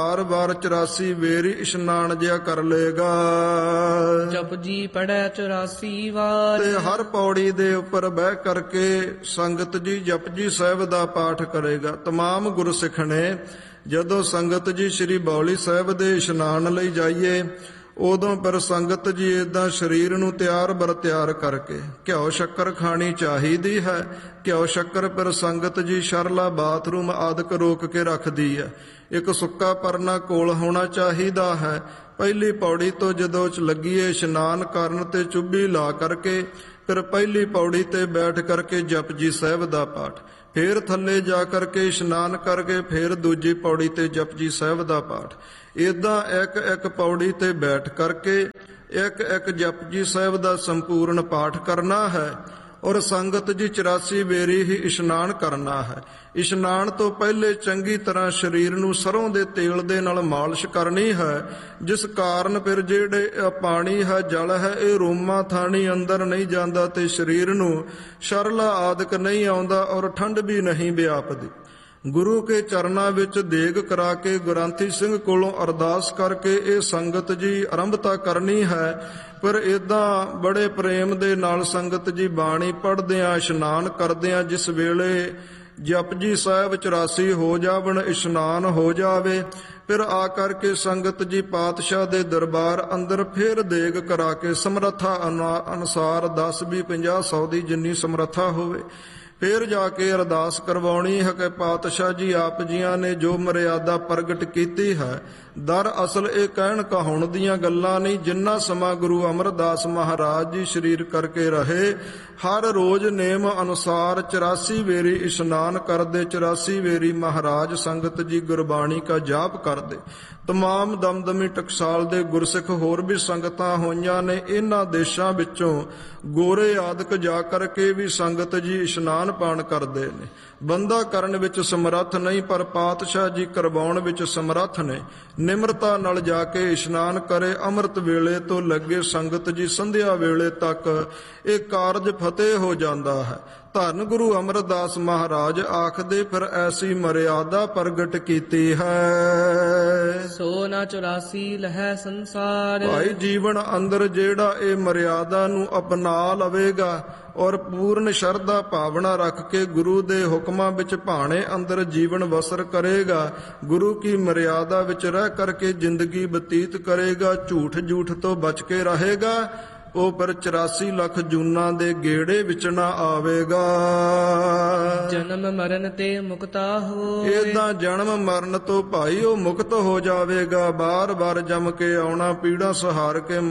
ਬਾਰ ਬਾਰ 84 very ਇਸ਼ਨਾਨ ਜਿਆ ਕਰ ਲੇਗਾ। ਜਪਜੀ ਪੜੈ 84 ਵਾਰ। ਤੇ ਹਰ ਪੌੜੀ ਦੇ ਉੱਪਰ ਬਹਿ ਕਰਕੇ ਸੰਗਤ ਜੀ ਜਪਜੀ ਸਾਹਿਬ ਦਾ ਪਾਠ ਕਰੇਗਾ। ਤਮਾਮ ਗੁਰਸਿੱਖ ਨੇ ਜਦੋਂ ਸੰਗਤ ਜੀ ਸ੍ਰੀ ਬੌਲੀ ਸਾਹਿਬ ਦੇ ਇਸ਼ਨਾਨ ਲਈ ਜਾਈਏ, ਉਦੋਂ ਪਰ ਸੰਗਤ ਜੀ ਏਦਾਂ ਸਰੀਰ ਨੂੰ ਤਿਆਰ ਬਰ ਤਿਆਰ ਕਰਕੇ ਘਿਓ ਸ਼ੱਕਰ ਖਾਣੀ ਚਾਹੀਦੀ ਹੈ। ਘਿਓ ਸ਼ੱਕਰ ਪਰ ਸੰਗਤ ਜੀ ਸ਼ਰਲਾ ਬਾਥਰੂਮ ਆਦਿਕ ਰੋਕ ਕੇ ਰੱਖਦੀ ਹੈ। ਇੱਕ ਸੁੱਕਾ ਪਰਨਾ ਕੋਲ ਹੋਣਾ ਚਾਹੀਦਾ ਹੈ। ਪਹਿਲੀ ਪੌੜੀ ਤੋਂ ਜਦੋਂ ਲੱਗੀਏ ਇਸ਼ਨਾਨ ਕਰਨ ਤੇ ਚੁੱਭੀ ਲਾ ਕਰਕੇ ਫਿਰ ਪਹਿਲੀ ਪੌੜੀ ਤੇ ਬੈਠ ਕਰਕੇ ਜਪਜੀ ਸਾਹਿਬ ਦਾ ਪਾਠ, ਫੇਰ ਥੱਲੇ ਜਾ ਕਰਕੇ ਇਸ਼ਨਾਨ ਕਰਕੇ ਫੇਰ ਦੂਜੀ ਪੌੜੀ ਤੇ ਜਪਜੀ ਸਾਹਿਬ ਦਾ ਪਾਠ। ਏਦਾਂ ਇੱਕ ਇੱਕ ਪੌੜੀ ਤੇ ਬੈਠ ਕਰਕੇ ਇੱਕ ਇੱਕ ਜਪਜੀ ਸਾਹਿਬ ਦਾ ਸੰਪੂਰਨ ਪਾਠ ਕਰਨਾ ਹੈ। ਔਰ ਸੰਗਤ ਜੀ 84 ਵੇਰੀ ਹੀ ਇਸ਼ਨਾਨ ਕਰਨਾ ਹੈ। ਇਸ਼ਨਾਨ ਤੋਂ ਪਹਿਲੇ ਚੰਗੀ ਤਰ੍ਹਾਂ ਸਰੀਰ ਨੂੰ ਸਰੋਂ ਦੇ ਤੇਲ ਦੇ ਨਾਲ ਮਾਲਿਸ਼ ਕਰਨੀ ਹੈ, ਜਿਸ ਕਾਰਨ ਫਿਰ ਜਿਹੜੇ ਪਾਣੀ ਹੈ, ਜਲ ਹੈ, ਇਹ ਰੋਮਾਂ ਥਾਣੀ ਅੰਦਰ ਨਹੀਂ ਜਾਂਦਾ ਤੇ ਸਰੀਰ ਨੂੰ ਸ਼ਰਲਾ ਆਦਿਕ ਨਹੀਂ ਆਉਂਦਾ ਔਰ ਠੰਡ ਵੀ ਨਹੀਂ ਵਿਆਪਦੀ। ਗੁਰੂ ਕੇ ਚਰਨਾਂ ਵਿੱਚ ਦੇਗ ਕਰਾ ਕੇ ਗੁਰੰਥੀ ਸਿੰਘ ਕੋਲੋਂ ਅਰਦਾਸ ਕਰਕੇ ਇਹ ਸੰਗਤ ਜੀ ਆਰੰਭਤਾ ਕਰਨੀ ਹੈ। ਪਰ ਏਦਾਂ ਬੜੇ ਪ੍ਰੇਮ ਦੇ ਨਾਲ ਸੰਗਤ ਜੀ ਬਾਣੀ ਪੜ੍ਹਦਿਆਂ ਇਸ਼ਨਾਨ ਕਰਦਿਆਂ ਜਿਸ ਵੇਲੇ ਜਪਜੀ ਸਾਹਿਬ 84 ਹੋ ਜਾਵਣ, ਇਸ਼ਨਾਨ ਹੋ ਜਾਵੇ, ਫਿਰ ਆ ਕਰਕੇ ਸੰਗਤ ਜੀ ਪਾਤਸ਼ਾਹ ਦੇ ਦਰਬਾਰ ਅੰਦਰ ਫਿਰ ਦੇਗ ਕਰਾ ਕੇ ਸਮਰੱਥਾ ਅਨੁਸਾਰ 10 20 50 100 ਦੀ ਜਿੰਨੀ ਸਮਰੱਥਾ ਹੋਵੇ ਫੇਰ ਜਾ ਕੇ ਅਰਦਾਸ ਕਰਵਾਉਣੀ ਹੈ ਕਿ ਪਾਤਸ਼ਾਹ ਜੀ ਆਪ ਜੀਆਂ ਨੇ ਜੋ ਮਰਿਆਦਾ ਪ੍ਰਗਟ ਕੀਤੀ ਹੈ, ਦਰਅਸਲ ਇਹ ਕਹਿਣ ਕਹਾਉਣ ਦੀਆਂ ਗੱਲਾਂ ਨਹੀਂ। ਜਿੰਨਾ ਸਮਾਂ ਗੁਰੂ ਅਮਰਦਾਸ ਮਹਾਰਾਜ ਜੀ ਸਰੀਰ ਕਰਕੇ ਰਹੇ, ਹਰ ਰੋਜ਼ ਨੇਮ ਅਨੁਸਾਰ 84 ਵੇਰੀ ਇਸ਼ਨਾਨ ਕਰਦੇ, 84 ਵੇਰੀ ਮਹਾਰਾਜ ਸੰਗਤ ਜੀ ਗੁਰਬਾਣੀ ਕਾ ਜਾਪ ਕਰਦੇ। ਤਮਾਮ ਦਮਦਮੀ ਟਕਸਾਲ ਦੇ ਗੁਰਸਿੱਖ ਹੋਰ ਵੀ ਸੰਗਤਾਂ ਹੋਈਆਂ ਨੇ। ਇਹਨਾਂ ਦੇਸ਼ਾਂ ਵਿੱਚੋਂ ਗੋਰੇ ਆਦਿਕ ਜਾ ਕਰਕੇ ਵੀ ਸੰਗਤ ਜੀ ਇਸ਼ਨਾਨ ਪਾਣ ਕਰਦੇ ਨੇ। ਬੰਦਾ ਕਰਨ ਵਿੱਚ ਸਮਰੱਥ ਨਹੀਂ, ਪਰ ਪਾਤਸ਼ਾਹ ਜੀ ਕਰਵਾਉਣ ਵਿੱਚ ਸਮਰੱਥ ਨੇ। ਨਿਮਰਤਾ ਨਾਲ ਜਾ ਕੇ ਇਸ਼ਨਾਨ ਕਰੇ। ਅੰਮ੍ਰਿਤ ਵੇਲੇ ਤੋਂ ਲੱਗੇ ਸੰਗਤ ਜੀ ਸੰਧਿਆ ਵੇਲੇ ਤੱਕ ਇਹ ਕਾਰਜ ਫਤਿਹ ਹੋ ਜਾਂਦਾ ਹੈ। ਧੰਨ ਗੁਰੂ ਅਮਰਦਾਸ ਮਹਾਰਾਜ ਆਖਦੇ, ਫਿਰ ਐਸੀ ਮਰਿਆਦਾ ਪ੍ਰਗਟ ਕੀਤੀ ਹੈ, ਸੋ ਨਾ 84 ਲਹੈ ਸੰਸਾਰ। ਭਾਈ ਜੀਵਨ ਅੰਦਰ ਜਿਹੜਾ ਇਹ ਮਰਿਆਦਾ ਨੂੰ ਅਪਣਾ ਲਵੇਗਾ ਔਰ ਪੂਰਨ ਸ਼ਰਧਾ ਭਾਵਨਾ ਰੱਖ ਕੇ ਗੁਰੂ ਦੇ ਹੁਕਮਾਂ ਵਿੱਚ ਭਾਣੇ ਅੰਦਰ ਜੀਵਨ ਬਸਰ ਕਰੇਗਾ, ਗੁਰੂ ਕੀ ਮਰਿਆਦਾ ਵਿੱਚ ਰਹਿ ਕਰਕੇ ਜ਼ਿੰਦਗੀ ਬਤੀਤ ਕਰੇਗਾ, ਝੂਠ ਝੂਠ ਤੋਂ ਬਚ ਕੇ ਰਹੇਗਾ, ਉਹ ਪਰ 84 ਲੱਖ ਜੂਨਾਂ ਦੇ ਗੇੜੇ ਵਿੱਚ ਨਾ ਆਵੇਗਾ। ਜਨਮ ਮਰਨ ਤੇ ਮੁਕਤਾ ਹੋਏ। ਏਦਾਂ ਜਨਮ ਮਰਨ ਤੋਂ ਭਾਈ ਉਹ ਮੁਕਤ ਹੋ ਜਾਵੇਗਾ। ਬਾਰ ਬਾਰ ਜਮ ਕੇ ਆਉਣਾ, ਪੀੜਾ ਸਹਾਰ ਕੇ